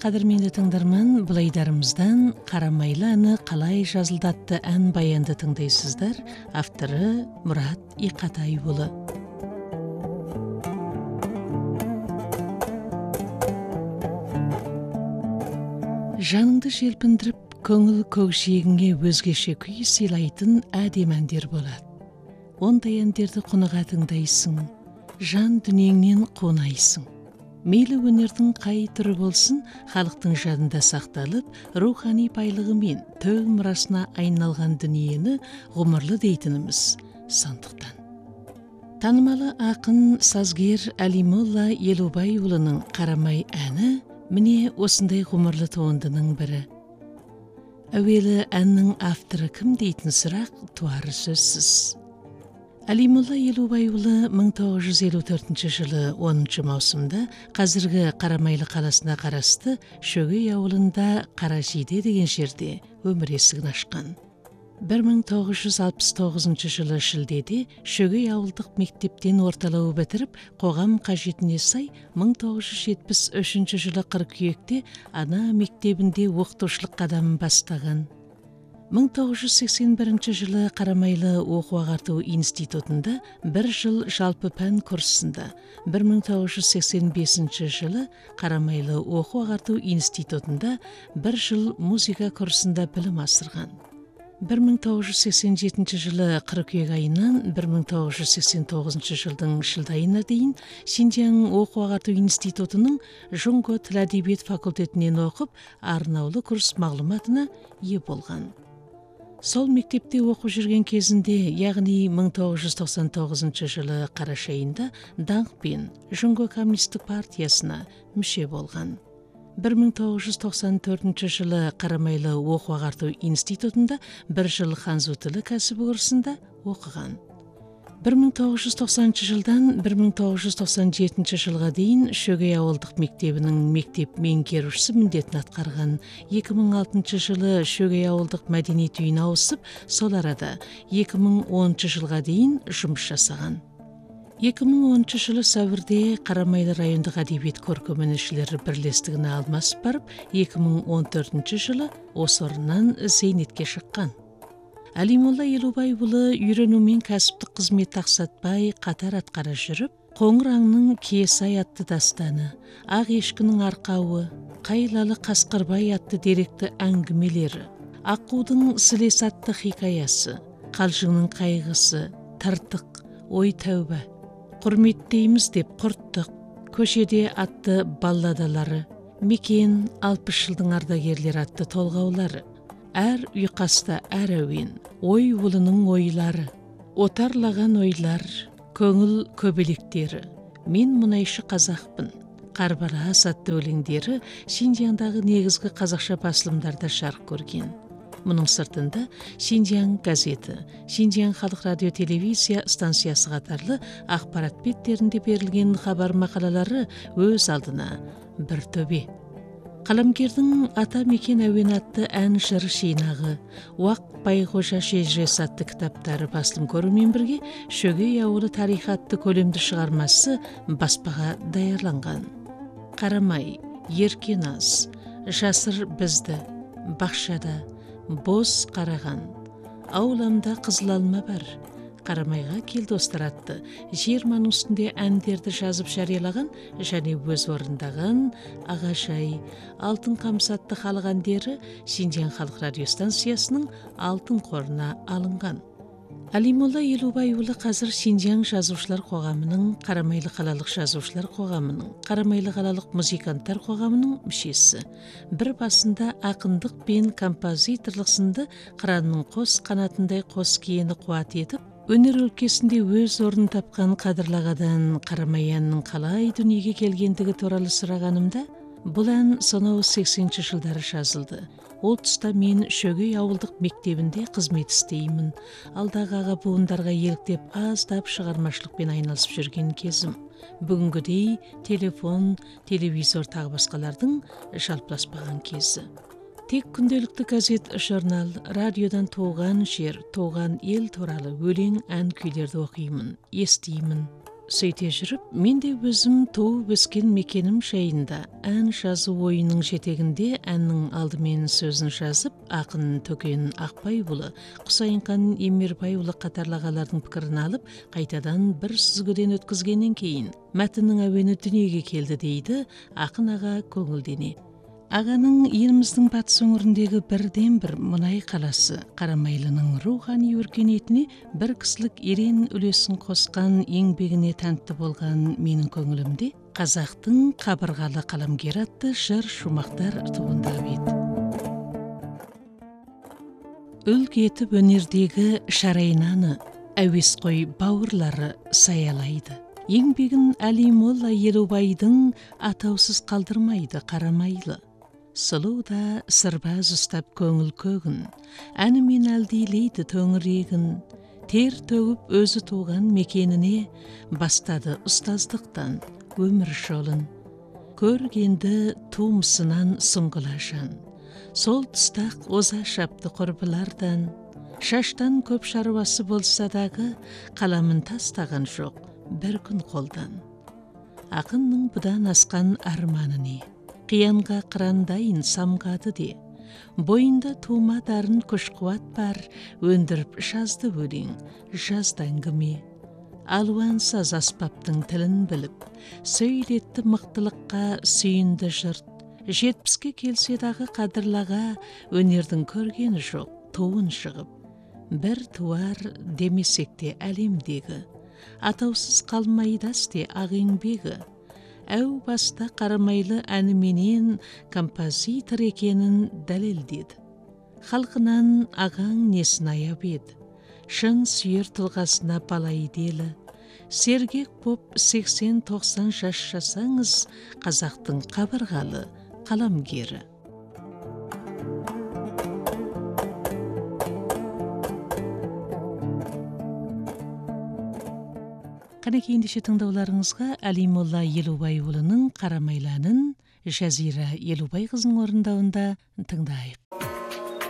Қадірменді тыңдарман, бұл айдарымыздан «Қарамайлы әні қалай жазылды» атты ән баянды тыңдайсыздар. Авторы Мұрат Иқатайұлы. Жаныңды желпіндіріп, көңіл көкжиегіңе өзгеше күй сыйлайтын әдемі әндер болады. Ондай әндерді құныға тыңдайсың, жан дүниеңнен қонайсың. Мейлі өнердің қай түрі болсын, халықтың жадында сақталып, рухани байлығымен төл мұрасына айналған дүниені ғұмырлы дейтініміз сондықтан. Танымалы ақын сазгер Әлимолла Елубайұлының «Қарамай» әні міне осындай ғұмырлы туындының бірі. Әуелі әннің авторы кім дейтін сұрақ туары сөзсіз. Әлимолла Елубайұлы 1954 жылы 10 маусымда қазіргі Қарамайлы қаласына қарасты Шөгей ауылында Қаражиде деген жерде өмір есігін ашқан. 1969 жылы шілдеде Шөгей ауылдық мектептен орталау бітіріп, қоғам қажетіне сай 1973 жылы қыркүйекте ана мектебінде оқытушылық қадамын бастаған. 1981 жылы Қарамайлы оқу-ағарту институтында бір жыл жалпы пән курсында, 1985 жылы Қарамайлы оқу-ағарту институтында бір жыл музыка курсында білім асырған. 1987 жылы қыркүйек айынан 1989 жылдың шілде айына дейін Шинжяң оқу-ағарту институтының Жұңго тіл әдебиет факультетінен оқып, арнаулы курс мағлұматына ие болған. Сол мектепте оқып жүрген кезінде, яғни 1999 жылы қараша айында даңқпен Жұңго коммунистік партиясына мүше болған. 1994 жылы Қарамайлы оқу-ағарту институтында бір жыл ханзу тілі кәсіби курсында оқыған. 1990 жылдан 1997 жылға дейін Шөгей ауылдық мектебінің мектеп меңгерушісі міндетін атқарған. 2006 жылы Шөгей ауылдық мәдениет үйіне ауысып, сол арада 2010 жылға дейін жұмыс жасаған. 2010 жылы сәуірде Қарамайлы райондық әдебиет көркемөнершілері бірлестігіне алмасып барып, 2014 жылы осы орыннан зейнетке шыққан. Әлимолла Елубайұлы үйренумен кәсіптік қызмет ақсатпай қатар атқара жүріп, Қоңыр аңның Киесай атты дастаны, Ақ ешкінің арқауы, Қайлалы Қасқырбай атты деректі әңгімелері, Аққудың Сілес атты хикаясы, Қалжыңның қайғысы, Тыртық, Ой тәуба, Құрметтейміз деп құрттық, Көшеде атты балладалары, Мекен 60 жылдың ардагерлері атты толғаулары, Әр ұйқаста әр әуен, ой ұлының ойлары, отарлаған ойлар, көңіл көбелектері, мен мұнайшы қазақпын, Қарбарас атты өлеңдері Шинжяңдағы негізгі қазақша басылымдарда жарық көрген. Мұның сыртында Шинжяң газеті, Шинжяң халық радио телевизия станциясы қатарлы ақпарат беттерінде берілген хабар мақалалары өз алдына бір төбе. Қаламгердің Ата мекен әуен атты ән жыр жинағы, Уақ Байғожа шежіресі атты кітаптары басылым көрумен бірге Шөгей ауылы тарихы атты көлемді шығармасы баспаға даярланған. Қарамай, Еркеназ, Жасыр бізді, Бақшада, Боз қараған, Ауламда қызыл алма бар, Қарамайға кел достар атты жиырманың үстінде әндерді жазып жариялаған және өз орындаған Ағажай, Алтын қамыс атты халық әндері Шинжяң халық радиостанциясының алтын қорына алынған. Әлимолла Елубайұлы қазір Шинжяң жазушылар қоғамының, Қарамайлы қалалық жазушылар қоғамының, Қарамайлы қалалық музыканттар қоғамының мүшесі. Бір басында ақындық пен композиторлық сынды қыранның қос қанатындай қос киені қуат етіп, өнер өлкесінде өз орнын тапқан қадірлі ағадан Қарамай әнінің қалай дүниеге келгендігі туралы сұрағанымда, бұл ән сонау 80-ші жылдары жазылды. Ол тұста мен Шөгей ауылдық мектебінде қызмет істеймін. Алдағы аға буындарға еліктеп аздап шығармашылықпен айналысып жүрген кезім. Бүгінгідей телефон, телевизор тағы басқалардың жалпыласпаған кезі. Тек күнделікті газет, журнал, радиодан туған жер, туған ел туралы өлең ән күйлерді оқимын, естимін. Сөйте жүріп, мен де өзім туып өскен мекенім жайында ән жазу ойының жетегінде әннің алдымен сөзін жазып, ақын Төкен Ақбайұлы, Құсайынхан Емербайұлы қатарлағалардың пікірін алып, қайтадан бір сүзгіден өткізгеннен кейін мәтіннің әуені дүниеге келді дейді ақын аға көңілдене. Ағаның еліміздің батыс өңіріндегі бірден бір мұнай қаласы Қарамайлының рухани өркениетіне бір кісілік ерен үлесін қосқан еңбегіне тәнті болған менің көңілімде қазақтың қабырғалы қаламгері атты жыр шумақтар туындап еді. Үлк етіп өнердегі шарайнаны әуесқой бауырлары саялайды. Еңбегін Әлимолла Елубайдың атаусыз қалдырмайды Қарамайлы. Сұлу да сырбаз ұстап көңіл көгін, әнімен әлдилейді төңірегін, тер төгіп өзі туған мекеніне бастады ұстаздықтан өмір жолын. Көргенді тумысынан сұңғыла жан, сол тұстақ оза шапты құрбылардан, шаштан көп шаруасы болса дағы қаламын тастаған жоқ бір күн қолдан. Ақынның бұдан асқан арманы не? Қиянға қырандайын самғады де, бойында тума дарын күш қуат бар, өндіріп жазды өлең, жазды әңгіме. Алуан саз аспаптың тілін біліп, сөйлетті мықтылыққа сүйінді жұрт. 70-ке келсе дағы қадірлаға өнердің көргені жоқ, туын шығып. Бір туар демесек те әлемдегі, атаусыз қалмайдас те ақ еңбегі. Әу баста Қарамайлы әніменен композитор екенін дәлелдеді. Халқынан ағаң несін аяп еді, шын сүйер тұлғасына балайделі. Сергек боп 80-90 жас жасаңыз, қазақтың қабырғалы қаламгері. Қанекей ендеше тыңдауларыңызға Әлимолла Елубайұлының Қарамайлы әнін Жазира Елубайқызының орындауында тыңдайық.